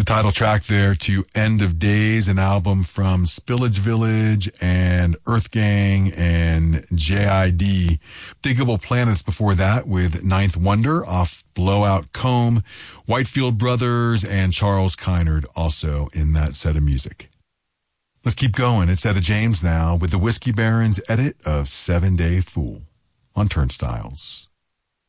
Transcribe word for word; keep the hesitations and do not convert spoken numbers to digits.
title track there to End of Days, an album from Spillage Village and Earth Gang and J I D. Diggable Planets before that with Ninth Wonder off Blowout Comb, Whitefield Brothers, and Charles Kynard also in that set of music. Let's keep going. It's Etta James now with the Whiskey Barons edit of Seven Day Fool on Turnstiles.